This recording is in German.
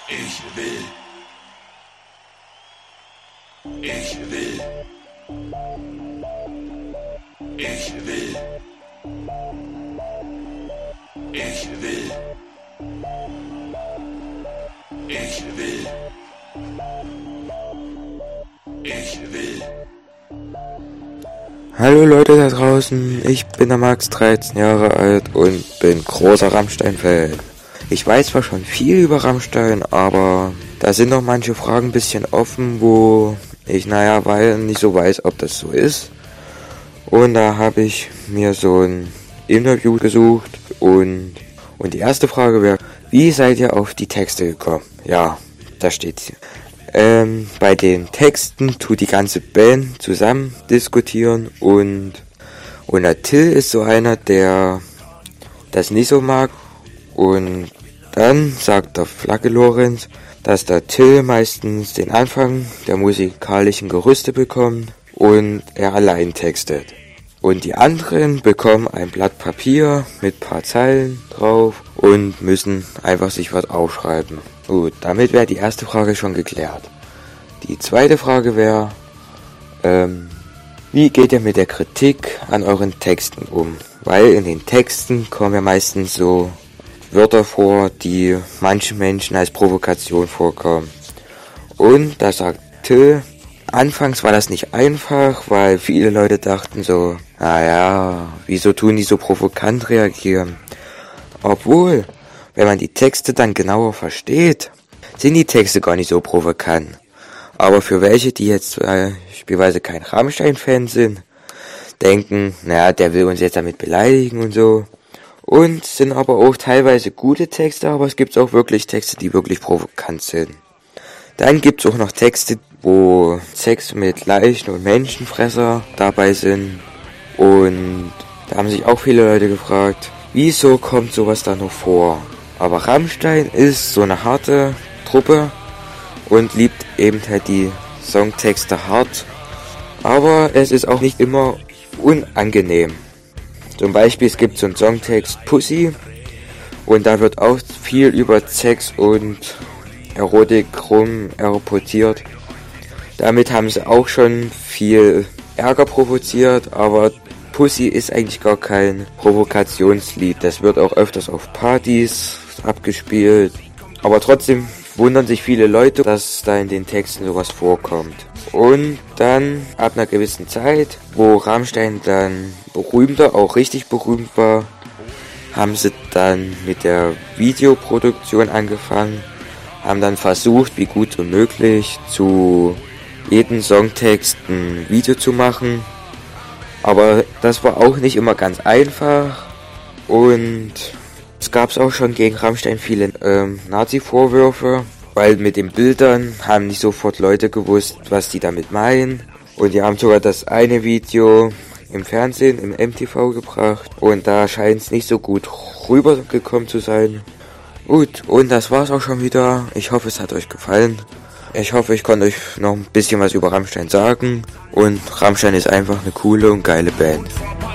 Ich will. Ich will. Ich will. Ich will. Ich will. Ich will. Hallo Leute da draußen, ich bin der Max, 13 Jahre alt und bin großer Rammstein-Fan. Ich weiß zwar schon viel über Rammstein, aber da sind noch manche Fragen ein bisschen offen, wo ich nicht so weiß, ob das so ist. Und da habe ich mir so ein Interview gesucht und die erste Frage wäre, wie seid ihr auf die Texte gekommen? Ja, da steht's hier. Bei den Texten tut die ganze Band zusammen diskutieren und der Till ist so einer, der das nicht so mag. Und dann sagt der Flagge Lorenz, dass der Till meistens den Anfang der musikalischen Gerüste bekommt und er allein textet. Und die anderen bekommen ein Blatt Papier mit paar Zeilen drauf und müssen einfach sich was aufschreiben. Gut, damit wäre die erste Frage schon geklärt. Die zweite Frage wäre, wie geht ihr mit der Kritik an euren Texten um? Weil in den Texten kommen ja meistens so Wörter vor, die manchen Menschen als Provokation vorkommen. Und da sagt Till, anfangs war das nicht einfach, weil viele Leute dachten so, naja, wieso tun die so provokant reagieren? Obwohl, wenn man die Texte dann genauer versteht, sind die Texte gar nicht so provokant. Aber für welche, die jetzt beispielsweise kein Rammstein-Fan sind, denken, naja, der will uns jetzt damit beleidigen und so. Und sind aber auch teilweise gute Texte, aber es gibt auch wirklich Texte, die wirklich provokant sind. Dann gibt es auch noch Texte, wo Sex mit Leichen und Menschenfresser dabei sind. Und da haben sich auch viele Leute gefragt, wieso kommt sowas da noch vor? Aber Rammstein ist so eine harte Truppe und liebt eben halt die Songtexte hart. Aber es ist auch nicht immer unangenehm. Zum Beispiel, es gibt so einen Songtext Pussy und da wird auch viel über Sex und Erotik rumreportiert. Damit haben sie auch schon viel Ärger provoziert, aber Pussy ist eigentlich gar kein Provokationslied. Das wird auch öfters auf Partys abgespielt. Aber trotzdem wundern sich viele Leute, dass da in den Texten sowas vorkommt. Und dann, ab einer gewissen Zeit, wo Rammstein dann berühmter, auch richtig berühmt war, haben sie dann mit der Videoproduktion angefangen, haben dann versucht, wie gut wie möglich, zu jedem Songtext ein Video zu machen. Aber das war auch nicht immer ganz einfach und es gab auch schon gegen Rammstein viele Nazi-Vorwürfe, weil mit den Bildern haben nicht sofort Leute gewusst, was die damit meinen. Und die haben sogar das eine Video im Fernsehen, im MTV gebracht und da scheint es nicht so gut rübergekommen zu sein. Gut, und das war's auch schon wieder. Ich hoffe, es hat euch gefallen. Ich hoffe, ich konnte euch noch ein bisschen was über Rammstein sagen. Und Rammstein ist einfach eine coole und geile Band.